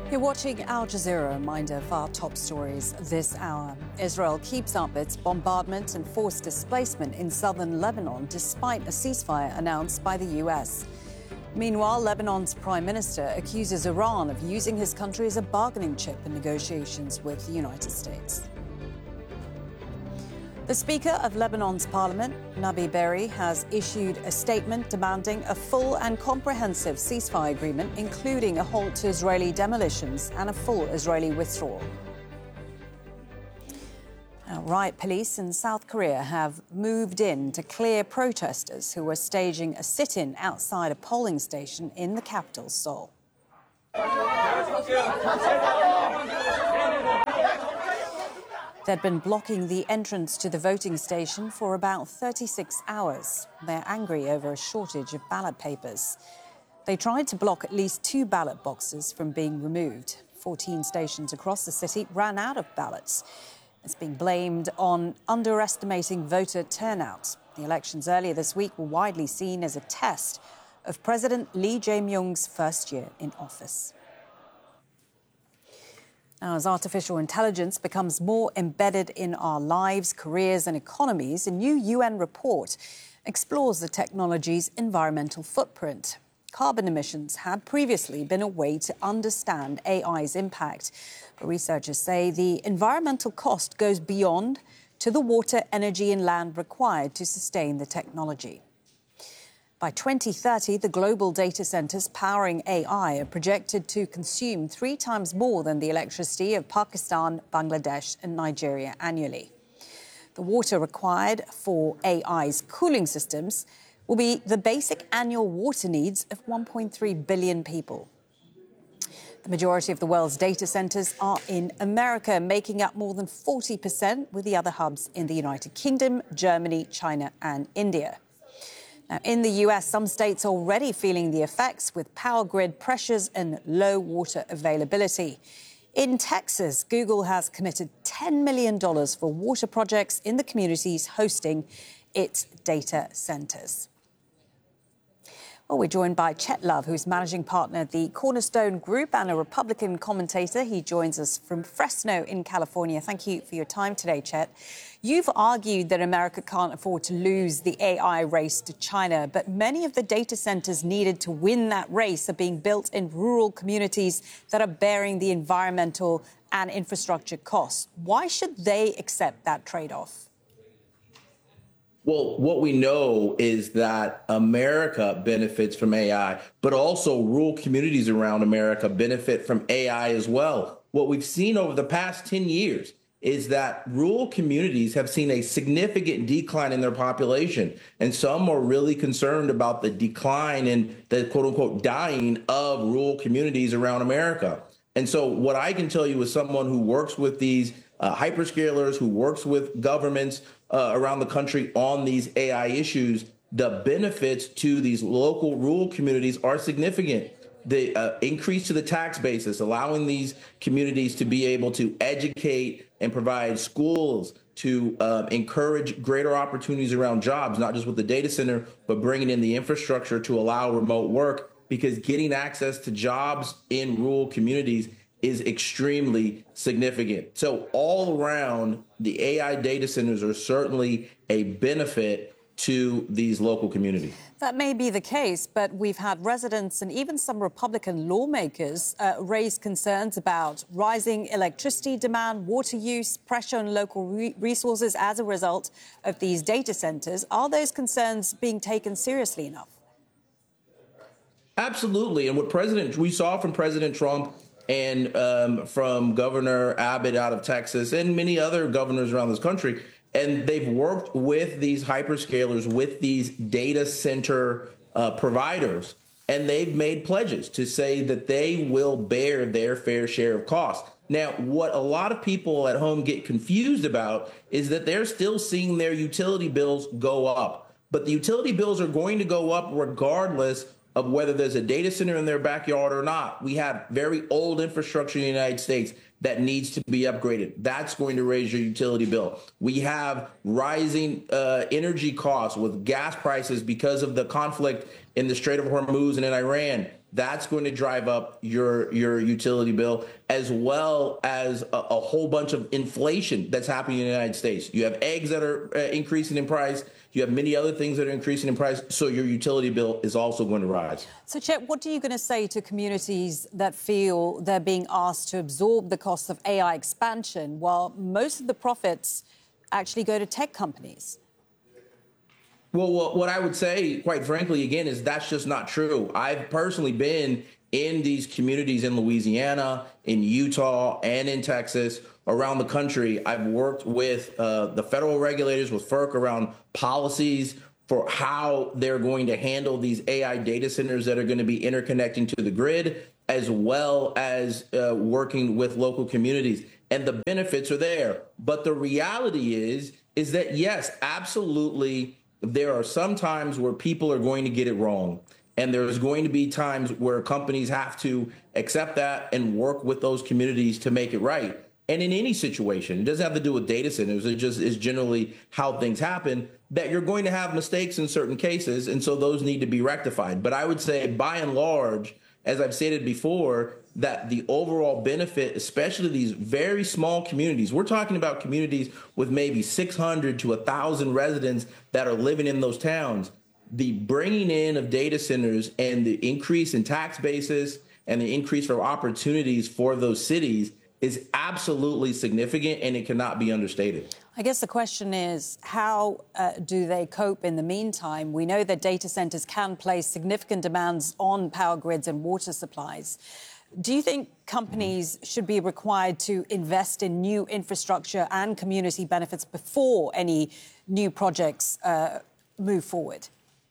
You're watching Al Jazeera, a reminder of our top stories this hour. Israel keeps up its bombardment and forced displacement in southern Lebanon despite a ceasefire announced by the US. Meanwhile, Lebanon's prime minister accuses Iran of using his country as a bargaining chip in negotiations with the United States. The Speaker of Lebanon's parliament, Nabi Berri, has issued a statement demanding a full and comprehensive ceasefire agreement, including a halt to Israeli demolitions and a full Israeli withdrawal. Now, riot police in South Korea have moved in to clear protesters who were staging a sit-in outside a polling station in the capital, Seoul. They'd been blocking the entrance to the voting station for about 36 hours. They're angry over a shortage of ballot papers. They tried to block at least 2 ballot boxes from being removed. 14 stations across the city ran out of ballots. It's being blamed on underestimating voter turnout. The elections earlier this week were widely seen as a test of President Lee Jae-myung's first year in office. Now, as artificial intelligence becomes more embedded in our lives, careers and economies, a new UN report explores the technology's environmental footprint. Carbon emissions had previously been a way to understand AI's impact, but researchers say the environmental cost goes beyond to the water, energy and land required to sustain the technology. By 2030, the global data centres powering AI are projected to consume 3 times more than the electricity of Pakistan, Bangladesh and Nigeria annually. The water required for AI's cooling systems will be the basic annual water needs of 1.3 billion people. The majority of the world's data centres are in America, making up more than 40%, with the other hubs in the United Kingdom, Germany, China and India. Now, in the US, some states are already feeling the effects with power grid pressures and low water availability. In Texas, Google has committed $10 million for water projects in the communities hosting its data centers. Well, we're joined by Chet Love, who's managing partner at the Cornerstone Group and a Republican commentator. He joins us from Fresno in California. Thank you for your time today, Chet. You've argued that America can't afford to lose the AI race to China, but many of the data centers needed to win that race are being built in rural communities that are bearing the environmental and infrastructure costs. Why should they accept that trade-off? Well, what we know is that America benefits from AI, but also rural communities around America benefit from AI as well. What we've seen over the past 10 years is that rural communities have seen a significant decline in their population. And some are really concerned about the decline in the quote unquote dying of rural communities around America. And so what I can tell you as someone who works with these hyperscalers, who works with governments around the country on these AI issues, the benefits to these local rural communities are significant. The increase to the tax basis, allowing these communities to be able to educate and provide schools, to encourage greater opportunities around jobs, not just with the data center, but bringing in the infrastructure to allow remote work, because getting access to jobs in rural communities is extremely significant. So all around, the AI data centers are certainly a benefit to these local communities. That may be the case, but we've had residents and even some Republican lawmakers raise concerns about rising electricity demand, water use, pressure on local resources as a result of these data centers. Are those concerns being taken seriously enough? Absolutely. And what we saw from President Trump and from Governor Abbott out of Texas and many other governors around this country, and they've worked with these hyperscalers, with these data center providers, and they've made pledges to say that they will bear their fair share of costs. Now, what a lot of people at home get confused about is that they're still seeing their utility bills go up. But the utility bills are going to go up regardless of whether there's a data center in their backyard or not. We have very old infrastructure in the United States that needs to be upgraded. That's going to raise your utility bill. We have rising energy costs with gas prices because of the conflict in the Strait of Hormuz and in Iran. that's going to drive up your utility bill, as well as a whole bunch of inflation that's happening in the United States. You have eggs that are increasing in price. You have many other things that are increasing in price. So your utility bill is also going to rise. So, Chet, what are you going to say to communities that feel they're being asked to absorb the cost of AI expansion while most of the profits actually go to tech companies? Well, what I would say, quite frankly, again, is that's just not true. I've personally been in these communities in Louisiana, in Utah, and in Texas, around the country. I've worked with the federal regulators, with FERC, around policies for how they're going to handle these AI data centers that are going to be interconnecting to the grid, as well as working with local communities. And the benefits are there. But the reality is that, yes, absolutely, there are some times where people are going to get it wrong. And there's going to be times where companies have to accept that and work with those communities to make it right. And in any situation, it doesn't have to do with data centers. It just is generally how things happen, that you're going to have mistakes in certain cases. And so those need to be rectified. But I would say, by and large, as I've stated before, that the overall benefit, especially these very small communities, we're talking about communities with maybe 600 to 1,000 residents that are living in those towns. The bringing in of data centers and the increase in tax basis and the increase for opportunities for those cities is absolutely significant, and it cannot be understated. I guess the question is, how do they cope in the meantime? We know that data centers can place significant demands on power grids and water supplies. Do you think companies should be required to invest in new infrastructure and community benefits before any new projects move forward?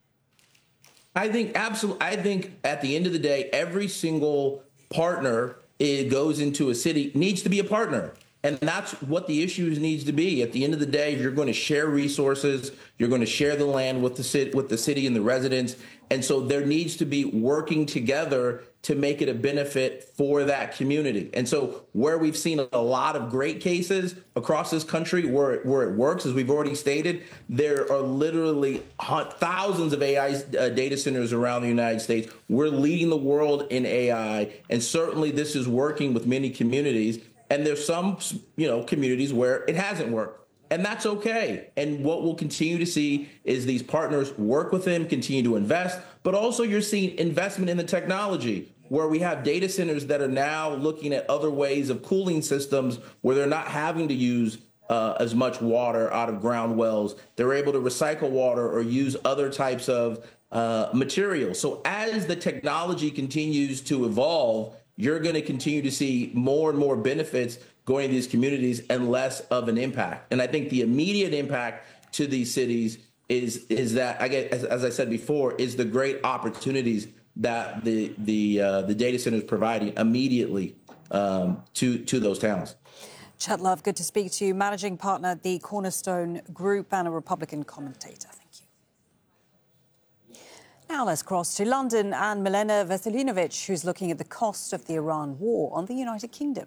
I think absolutely. I think at the end of the day, every single partner it goes into a city needs to be a partner. And that's what the issues needs to be. At the end of the day, you're going to share resources. You're going to share the land with the city and the residents. And so there needs to be working together to make it a benefit for that community. And so where we've seen a lot of great cases across this country where it works, as we've already stated, there are literally thousands of AI data centers around the United States. We're leading the world in AI. And certainly this is working with many communities. And there's some, communities where it hasn't worked. And that's okay. And what we'll continue to see is these partners work with them, continue to invest, but also you're seeing investment in the technology where we have data centers that are now looking at other ways of cooling systems where they're not having to use as much water out of ground wells. They're able to recycle water or use other types of materials. So as the technology continues to evolve, you're going to continue to see more and more benefits going to these communities and less of an impact. And I think the immediate impact to these cities is that, as I said before, is the great opportunities that the data center is providing immediately to those towns. Chet Love, good to speak to you. Managing partner at the Cornerstone Group and a Republican commentator. Thank you. Now let's cross to London and Milena Veselinovic, who's looking at the cost of the Iran war on the United Kingdom.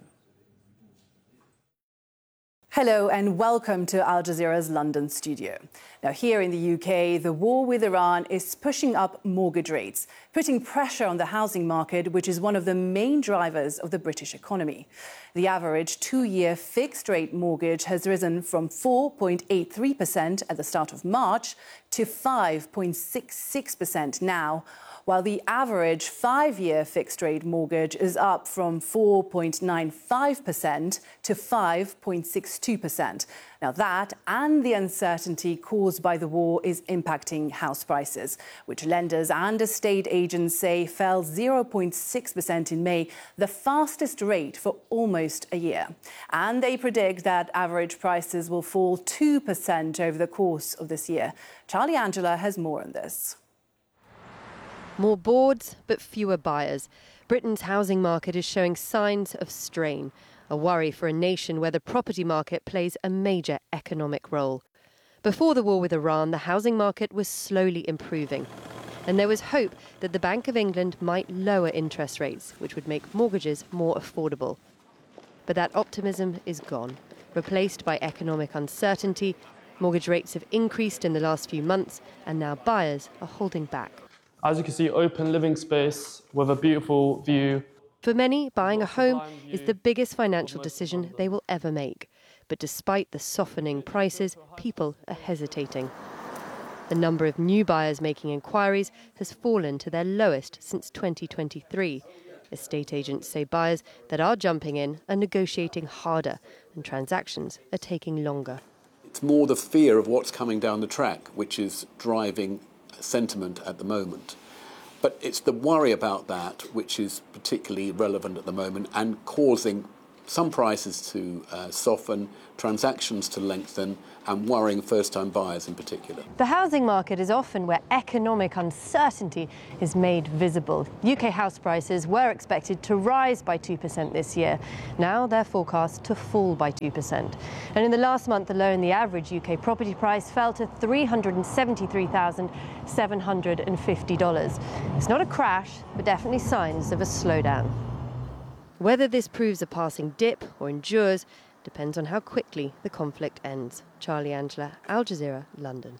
Hello and welcome to Al Jazeera's London studio. Now, here in the UK, the war with Iran is pushing up mortgage rates, putting pressure on the housing market, which is one of the main drivers of the British economy. The average two-year fixed-rate mortgage has risen from 4.83% at the start of March to 5.66% now, while the average five-year fixed-rate mortgage is up from 4.95% to 5.62%. Now that and the uncertainty caused by the war is impacting house prices, which lenders and estate agents say fell 0.6% in May, the fastest rate for almost a year. And they predict that average prices will fall 2% over the course of this year. Charlie Angela has more on this. More boards, but fewer buyers. Britain's housing market is showing signs of strain, a worry for a nation where the property market plays a major economic role. Before the war with Iran, the housing market was slowly improving, and there was hope that the Bank of England might lower interest rates, which would make mortgages more affordable. But that optimism is gone, replaced by economic uncertainty. Mortgage rates have increased in the last few months, and now buyers are holding back. As you can see, open living space with a beautiful view. For many, buying a home is the biggest financial decision they will ever make. But despite the softening prices, people are hesitating. The number of new buyers making inquiries has fallen to their lowest since 2023. Estate agents say buyers that are jumping in are negotiating harder and transactions are taking longer. It's more the fear of what's coming down the track which is driving sentiment at the moment. But it's the worry about that which is particularly relevant at the moment and causing some prices to soften, transactions to lengthen, and worrying first-time buyers in particular. The housing market is often where economic uncertainty is made visible. UK house prices were expected to rise by 2% this year. Now they're forecast to fall by 2%. And in the last month alone, the average UK property price fell to $373,750. It's not a crash, but definitely signs of a slowdown. Whether this proves a passing dip or endures depends on how quickly the conflict ends. Charlie Angela, Al Jazeera, London.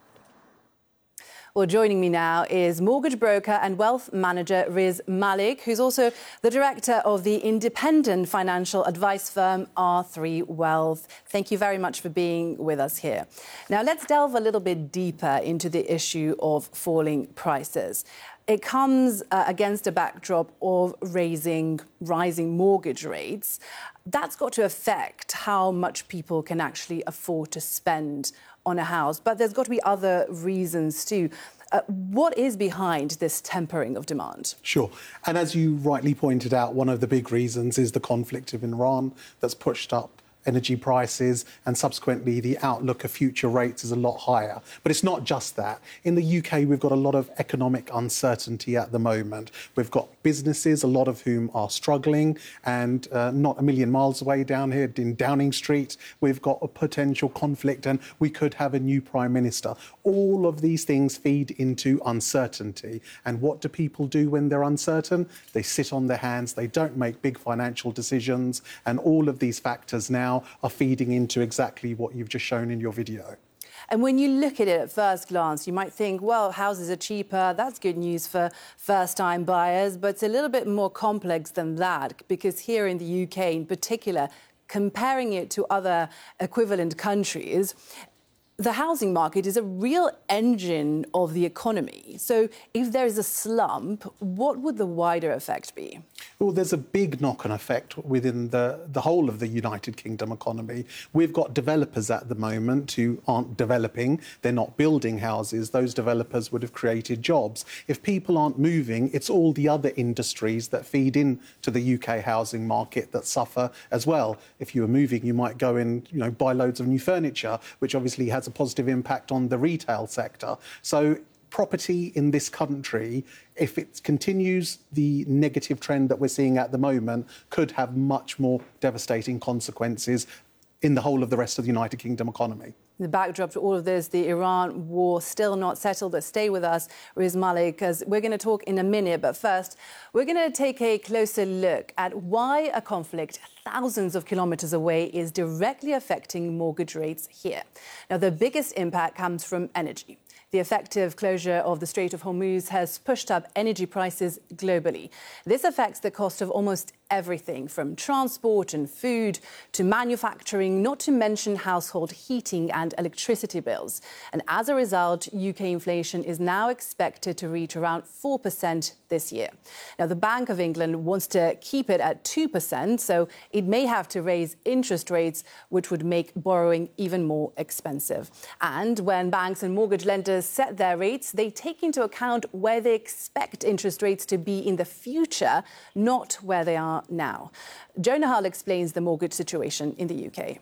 Well, joining me now is mortgage broker and wealth manager Riz Malik, who's also the director of the independent financial advice firm R3 Wealth. Thank you very much for being with us here. Now, let's delve a little bit deeper into the issue of falling prices. It comes against a backdrop of rising mortgage rates. That's got to affect how much people can actually afford to spend on a house. But there's got to be other reasons too. What is behind this tempering of demand? Sure. And as you rightly pointed out, one of the big reasons is the conflict of Iran that's pushed up energy prices, and subsequently the outlook of future rates is a lot higher. But it's not just that. In the UK, we've got a lot of economic uncertainty at the moment. We've got businesses, a lot of whom are struggling, and not a million miles away down here in Downing Street, we've got a potential conflict and we could have a new Prime Minister. All of these things feed into uncertainty. And what do people do when they're uncertain? They sit on their hands, they don't make big financial decisions, and all of these factors now are feeding into exactly what you've just shown in your video. And when you look at it at first glance, you might think, well, houses are cheaper. That's good news for first-time buyers. But it's a little bit more complex than that, because here in the UK in particular, comparing it to other equivalent countries, the housing market is a real engine of the economy. So if there is a slump, what would the wider effect be? Well, there's a big knock-on effect within the whole of the United Kingdom economy. We've got developers at the moment who aren't developing, they're not building houses. Those developers would have created jobs. If people aren't moving, it's all the other industries that feed into the UK housing market that suffer as well. If you were moving, you might go and buy loads of new furniture, which obviously has a positive impact on the retail sector. So property in this country, if it continues the negative trend that we're seeing at the moment, could have much more devastating consequences in the whole of the rest of the United Kingdom economy. The backdrop to all of this, the Iran war, still not settled. But stay with us, Riz Malik, because we're going to talk in a minute. But first, we're going to take a closer look at why a conflict thousands of kilometres away is directly affecting mortgage rates here. Now, the biggest impact comes from energy. The effective closure of the Strait of Hormuz has pushed up energy prices globally. This affects the cost of almost everything from transport and food to manufacturing, not to mention household heating and electricity bills. And as a result, UK inflation is now expected to reach around 4% this year. Now, the Bank of England wants to keep it at 2%, so it may have to raise interest rates, which would make borrowing even more expensive. And when banks and mortgage lenders set their rates, they take into account where they expect interest rates to be in the future, not where they are now. Jonah Hull explains the mortgage situation in the UK.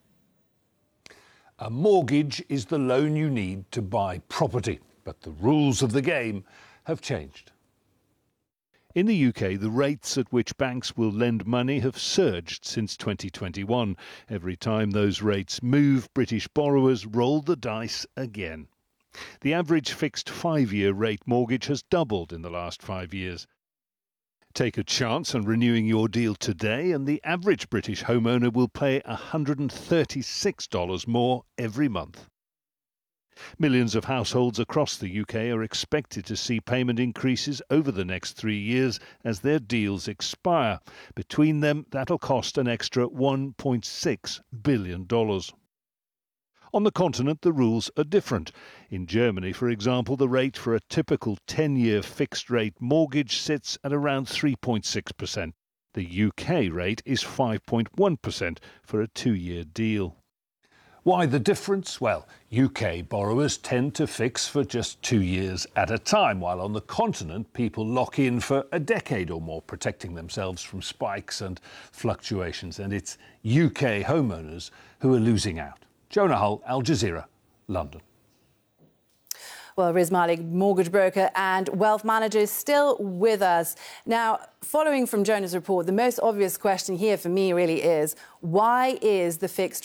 A mortgage is the loan you need to buy property, but the rules of the game have changed. In the UK, the rates at which banks will lend money have surged since 2021. Every time those rates move, British borrowers roll the dice again. The average fixed 5-year rate mortgage has doubled in the last 5 years. Take a chance on renewing your deal today, and the average British homeowner will pay $136 more every month. Millions of households across the UK are expected to see payment increases over the next 3 years as their deals expire. Between them, that'll cost an extra $1.6 billion. On the continent, the rules are different. In Germany, for example, the rate for a typical 10-year fixed-rate mortgage sits at around 3.6%. The UK rate is 5.1% for a 2-year deal. Why the difference? Well, UK borrowers tend to fix for just 2 years at a time, while on the continent people lock in for a decade or more, protecting themselves from spikes and fluctuations. And it's UK homeowners who are losing out. Jonah Hull, Al Jazeera, London. Well, Riz Malik, mortgage broker and wealth manager, is still with us. Now, following from Jonah's report, the most obvious question here for me really is, why is the fixed